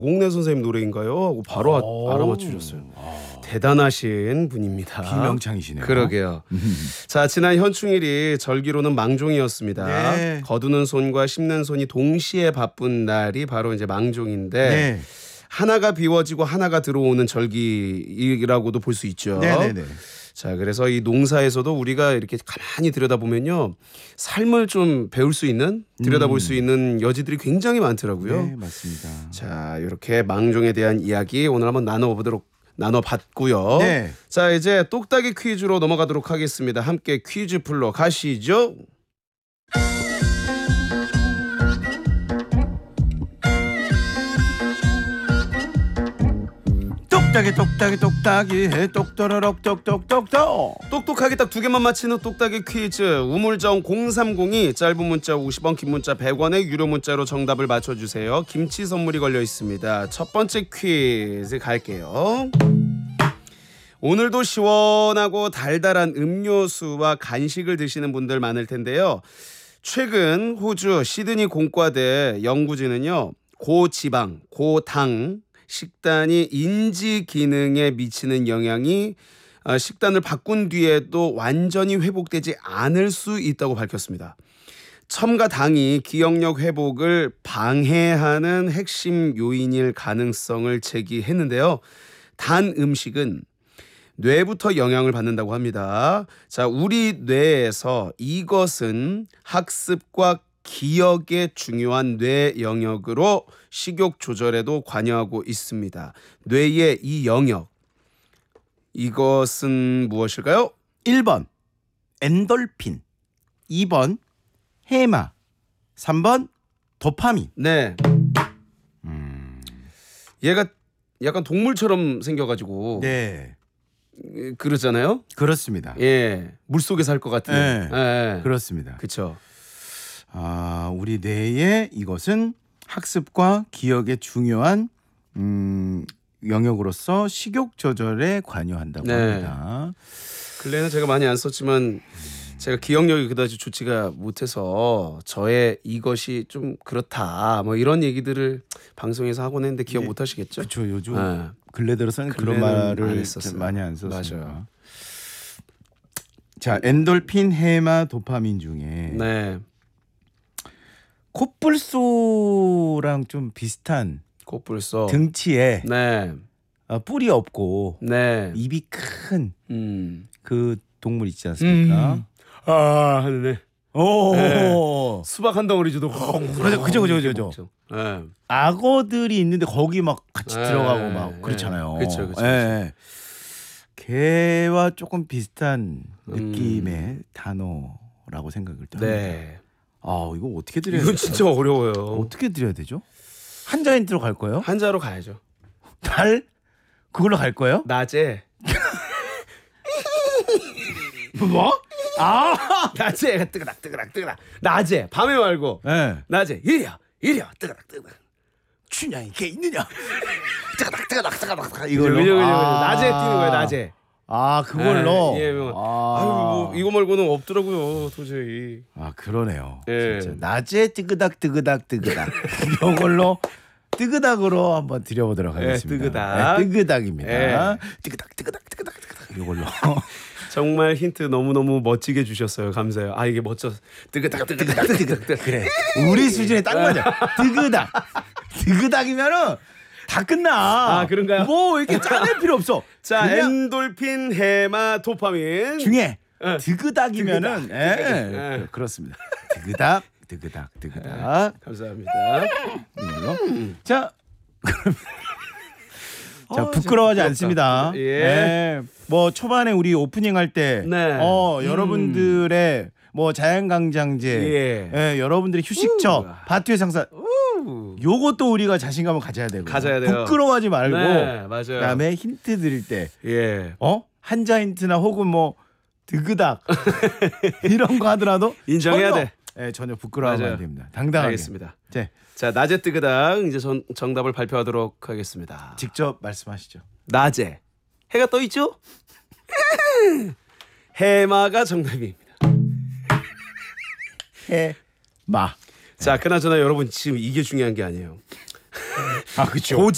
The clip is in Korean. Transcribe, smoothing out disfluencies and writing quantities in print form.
공내 선생님 노래인가요? 하고 바로 알아맞추셨어요. 대단하신 분입니다. 비명창이시네요. 그러게요. 자, 지난 현충일이 절기로는 망종이었습니다. 네. 거두는 손과 심는 손이 동시에 바쁜 날이 바로 이제 망종인데 네. 하나가 비워지고 하나가 들어오는 절기라고도 볼 수 있죠. 네네네. 자, 그래서 이 농사에서도 우리가 이렇게 가만히 들여다보면요, 삶을 좀 배울 수 있는, 들여다볼 수 있는 여지들이 굉장히 많더라고요. 네, 맞습니다. 자, 이렇게 망종에 대한 이야기 오늘 한번 나눠봤고요. 네. 자, 이제 똑딱이 퀴즈로 넘어가도록 하겠습니다. 함께 퀴즈 풀러 가시죠. 똑딱이 똑떠러럭 똑똑똑똑. 똑똑하게 딱 2개만 맞히는 똑딱이 퀴즈. 우물정 030이 짧은 문자 50원, 긴 문자 100원의 유료 문자로 정답을 맞춰주세요. 김치 선물이 걸려 있습니다. 첫 번째 퀴즈 갈게요. 오늘도 시원하고 달달한 음료수와 간식을 드시는 분들 많을 텐데요. 최근 호주 시드니 공과대 연구진은요, 고지방, 고당 식단이 인지 기능에 미치는 영향이 식단을 바꾼 뒤에도 완전히 회복되지 않을 수 있다고 밝혔습니다. 첨가 당이 기억력 회복을 방해하는 핵심 요인일 가능성을 제기했는데요. 단 음식은 뇌부터 영향을 받는다고 합니다. 자, 우리 뇌에서 이것은 학습과 기억에 중요한 뇌 영역으로 식욕 조절에도 관여하고 있습니다. 뇌의 이 영역, 이것은 무엇일까요? 1번 엔돌핀, 2번 해마, 3번 도파민. 네. 얘가 약간 동물처럼 생겨가지고 네, 그러잖아요. 그렇습니다. 예, 물 속에 살 것 같은. 네, 예. 그렇습니다. 그렇죠. 우리 뇌에 이것은 학습과 기억에 중요한 영역으로서 식욕 조절에 관여한다고 네. 합니다. 근래는 제가 많이 안 썼지만 제가 기억력이 그다지 좋지가 못해서 저의 이것이 좀 그렇다 뭐 이런 얘기들을 방송에서 하곤 했는데 기억 네. 못 하시겠죠? 그렇죠. 요즘 네. 근래 들어서는 그런 근래는 말을 안 했었어요. 많이 안 썼어요. 맞아요. 자, 엔돌핀, 해마, 도파민 중에 네. 코뿔소랑 좀 비슷한 코뿔소. 등치에 네. 뿔이 없고 네. 입이 큰 그 음. 동물 있지 않습니까? 아, 네. 오, 네. 수박 한 덩어리 줘도 그죠. 네. 악어들이 있는데 거기 막 같이 네. 들어가고 막 그렇잖아요. 그쵸. 예. 개와 조금 비슷한 느낌의 단어라고 생각을 합니다. 네. 이거 어떻게 드려야 이건 되죠? 진짜 어려워요. 어떻게 드려야 되죠? 한자 힌트로 갈 거예요? 한자로 가야죠. 달? 그걸로 갈 거예요? 낮에. 뭐? 낮에 뜨그닥. 낮에 밤에 말고 네. 낮에 이려 뜨그닥. 춘향이 개 있느냐? 뜨가닥 이걸로. 이걸로. 낮에 뛰는 거예요. 낮에. 그걸로. 예, 뭐. 아유, 뭐 이거 말고는 없더라고요, 도저히. 그러네요. 예. 진짜 낮에 뜨그닥. 이걸로 뜨그닥으로 한번 드려보도록 하겠습니다. 뜨그닥. 네, 뜨그닥입니다. 예. 뜨그닥. 이걸로. 정말 힌트 너무너무 멋지게 주셨어요. 감사해요. 이게 멋져. 뜨그닥. 그래. 우리 수준에 딱 맞아. 뜨그닥이면은 다 끝나. 그런가요? 뭐 이렇게 짜낼 필요 없어. 자, 그냥 엔돌핀, 해마, 도파민. 중에 예. 드그닥이면은 예. 그렇습니다. 드그닥. 감사합니다. 이걸로. 자, 부끄러워하지 않습니다. 예. 뭐 초반에 우리 오프닝 할 때 네. 여러분들의 뭐 자연강장제, 여러분들의 휴식처, 바투의 상사, 요것도 우리가 자신감을 가져야 되고, 가져야 돼요. 부끄러워하지 말고, 네, 맞아요. 그다음에 힌트 드릴 때, 예. 한자 힌트나 혹은 뭐 드그닥 이런 거 하더라도 인정해야 돼. 전혀 부끄러워하면 맞아요. 안 됩니다. 당당하게. 알겠습니다. 네. 자, 낮에 뜨그닥 이제 정답을 발표하도록 하겠습니다. 직접 말씀하시죠. 낮에 해가 떠 있죠? 해마가 정답입니다. 해마. 자, 그나저나 여러분 지금 이게 중요한 게 아니에요. 그렇죠.